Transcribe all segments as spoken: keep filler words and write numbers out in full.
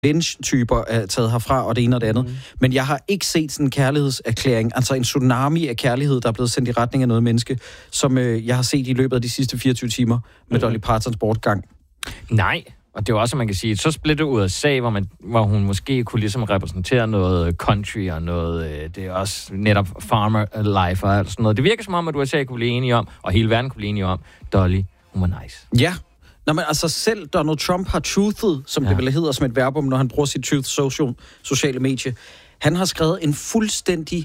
Lynch-typer er taget herfra, og det ene og det andet. Mm. Men jeg har ikke set sådan en kærlighedserklæring, altså en tsunami af kærlighed, der er blevet sendt i retning af noget menneske, som øh, jeg har set i løbet af de sidste fireogtyve timer med mm. Dolly Partons bortgang. Nej, og det er også, man kan sige, så splitter U S A, hvor, man, hvor hun måske kunne ligesom repræsentere noget country og noget, øh, det er også netop farmer life og alt sådan noget. Det virker som om, at U S A kunne blive enige om, og hele verden kunne blive enige om, Dolly, hun var nice. Ja. Nå, men altså selv Donald Trump har truthet, som ja. det vel hedder som et verbum, når han bruger sit truth social, sociale medie. Han har skrevet en fuldstændig,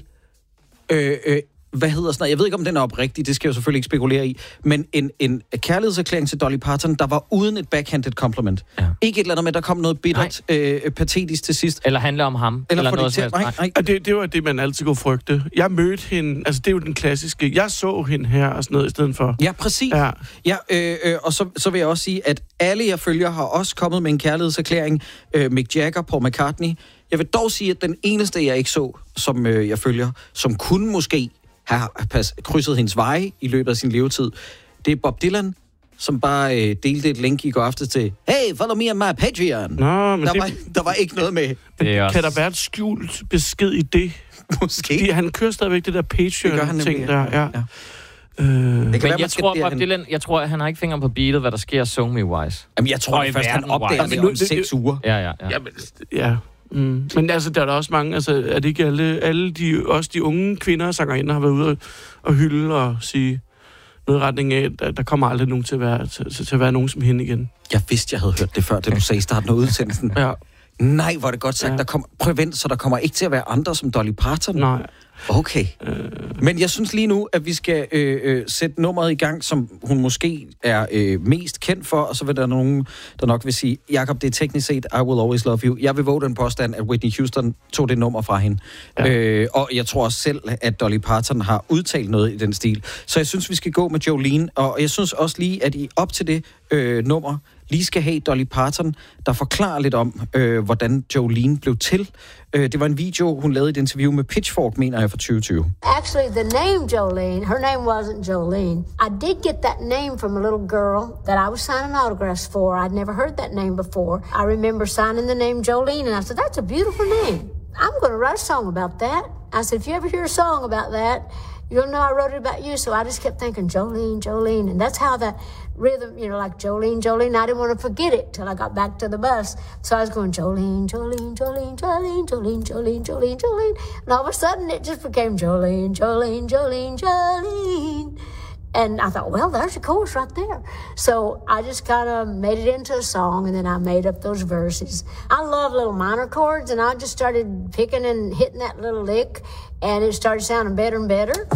øh, øh, hvad hedder sådan noget, jeg ved ikke, om den er oprigtig, det skal jeg jo selvfølgelig ikke spekulere i, men en, en kærlighedserklæring til Dolly Parton, der var uden et backhanded compliment. Ja. Ikke et eller andet med, der kom noget bittert, øh, patetisk til sidst. Eller handler om ham. Eller, eller noget til, nej, nej. Det, det var det, man altid kunne frygte. Jeg mødte hende, altså det er jo den klassiske, jeg så hende her og sådan noget i stedet for. Ja, præcis. Ja. Ja, øh, øh, og så, så vil jeg også sige, at alle jeg følger har også kommet med en kærlighedserklæring. Øh, Mick Jagger, Paul McCartney. Jeg vil dog sige, at den eneste, jeg ikke så, som øh, jeg følger, som kunne måske har pas, krydset hendes veje i løbet af sin levetid, det er Bob Dylan, som bare øh, delte et link i går aftes til, hey, follow me on my Patreon. Nå, men der, det, var, der var ikke noget med. Det også... Kan der være et skjult besked i det? Måske. Fordi han kører stadigvæk det der Patreon-ting der. Ja. Ja. Øh, men være, jeg tror, Bob han... Dylan, jeg tror, han har ikke fingeren på beatet, hvad der sker Song Me Wise. Jamen, jeg tror, at først han opdager det om seks uger. Ja, ja, ja. Ja, men, ja. Mm. Men altså, der er der også mange, altså, er det ikke alle, alle de, også de unge kvinder og sangerinder har været ude og, og hylde og sige noget i retning af, at der kommer aldrig nogen til at være, til, til at være nogen som hende igen. Jeg vidste, jeg havde hørt det før, det du sagde i starten af udsendelsen. Ja. Nej, hvor er det godt sagt. Ja. Der kommer, prøv at vente, så der kommer ikke til at være andre som Dolly Parton. Nej. Okay. Øh... Men jeg synes lige nu, at vi skal øh, øh, sætte nummeret i gang, som hun måske er øh, mest kendt for, og så vil der nogen, der nok vil sige, Jakob, det er teknisk set I Will Always Love You. Jeg vil våge den påstand, at Whitney Houston tog det nummer fra hende. Ja. Øh, og jeg tror også selv, at Dolly Parton har udtalt noget i den stil. Så jeg synes, vi skal gå med Jolene, og jeg synes også lige, at I op til det øh, nummer, lige skal have Dolly Parton, der forklarer lidt om, øh, hvordan Jolene blev til. Øh, det var en video, hun lavede et interview med Pitchfork, mener jeg, fra tyve tyve. Actually, the name Jolene, her name wasn't Jolene. I did get that name from a little girl that I was signing autographs for. I'd never heard that name before. I remember signing the name Jolene, and I said, that's a beautiful name. I'm going to write a song about that. I said, if you ever hear a song about that, you'll know I wrote it about you. So I just kept thinking, Jolene, Jolene. And that's how the rhythm, you know, like Jolene, Jolene. I didn't want to forget it till I got back to the bus. So I was going, Jolene, Jolene, Jolene, Jolene, Jolene, Jolene, Jolene, Jolene. And all of a sudden it just became Jolene, Jolene, Jolene, Jolene. And I thought, well, there's a chorus right there. So I just kind of made it into a song, and then I made up those verses. I love little minor chords, and I just started picking and hitting that little lick, and it started sounding better and better.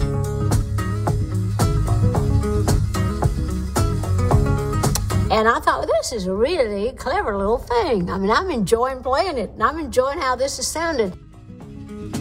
And I thought, well, this is a really clever little thing. I mean, I'm enjoying playing it, and I'm enjoying how this has sounded.